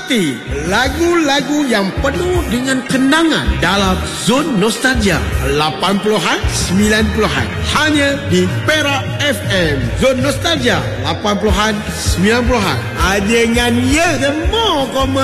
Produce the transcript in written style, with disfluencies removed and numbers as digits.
menikmati lagu-lagu yang penuh dengan kenangan dalam Zon Nostalgia 80-an, 90-an. Hanya di Perak FM. Zon Nostalgia 80-an, 90-an. Dengan ya semua komen.